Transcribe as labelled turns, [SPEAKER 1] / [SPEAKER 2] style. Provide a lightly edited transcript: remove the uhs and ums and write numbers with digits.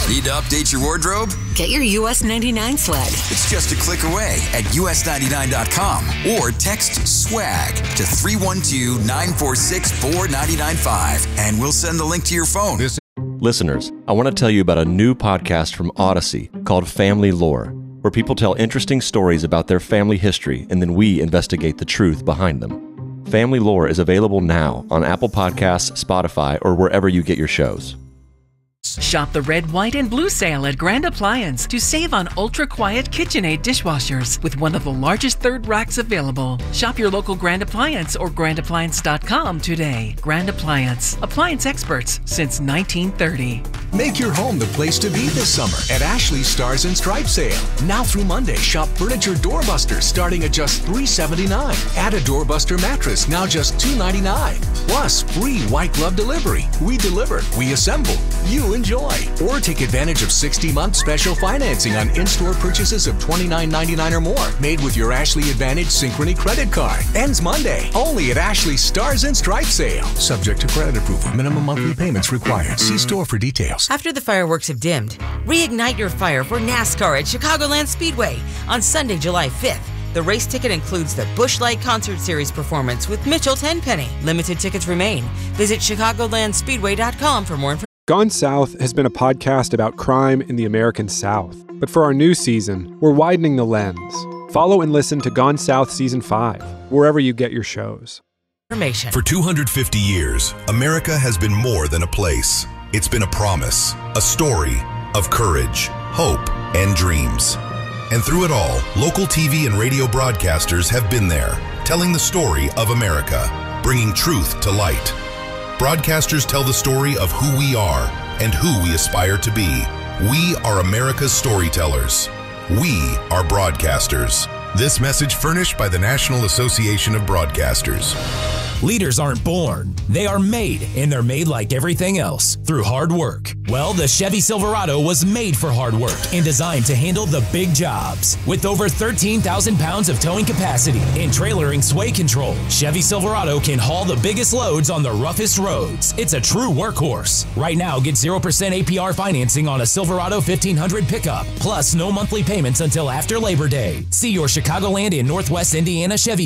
[SPEAKER 1] Need to update your wardrobe?
[SPEAKER 2] Get your US 99 swag.
[SPEAKER 1] It's just a click away at us99.com or text SWAG to 312-946-4995 and we'll send the link to your phone.
[SPEAKER 3] Listeners, I want to tell you about a new podcast from Odyssey called Family Lore, where people tell interesting stories about their family history and then we investigate the truth behind them. Family Lore is available now on Apple Podcasts, Spotify, or wherever you get your shows.
[SPEAKER 4] Shop the red, white, and blue sale at Grand Appliance to save on ultra-quiet KitchenAid dishwashers with one of the largest third racks available. Shop your local Grand Appliance or grandappliance.com today. Grand Appliance. Appliance experts since 1930.
[SPEAKER 5] Make your home the place to be this summer at Ashley's Stars and Stripes sale. Now through Monday, shop furniture doorbusters starting at just $379. Add a doorbuster mattress, now just $299. Plus, free white glove delivery. We deliver, we assemble, you enjoy. Or take advantage of 60-month special financing on in-store purchases of $29.99 or more. Made with your Ashley Advantage Synchrony credit card. Ends Monday, only at Ashley's Stars and Stripes sale. Subject to credit approval. Minimum monthly payments required. See store for details.
[SPEAKER 6] After the fireworks have dimmed, reignite your fire for NASCAR at Chicagoland Speedway on Sunday, July 5th. The race ticket includes the Busch Light Concert Series performance with Mitchell Tenpenny. Limited tickets remain. Visit chicagolandspeedway.com for more information.
[SPEAKER 7] Gone South has been a podcast about crime in the American South. But for our new season, we're widening the lens. Follow and listen to Gone South Season 5, wherever you get your shows.
[SPEAKER 8] For 250 years, America has been more than a place. It's been a promise, a story of courage, hope, and dreams. And through it all, local TV and radio broadcasters have been there, telling the story of America, bringing truth to light. Broadcasters tell the story of who we are and who we aspire to be. We are America's storytellers. We are broadcasters. This message furnished by the National Association of Broadcasters.
[SPEAKER 9] Leaders aren't born, they are made, and they're made like everything else, through hard work. Well, the Chevy Silverado was made for hard work and designed to handle the big jobs. With over 13,000 pounds of towing capacity and trailering sway control, Chevy Silverado can haul the biggest loads on the roughest roads. It's a true workhorse. Right now, get 0% APR financing on a Silverado 1500 pickup, plus no monthly payments until after Labor Day. See your Chicagoland and Northwest Indiana Chevy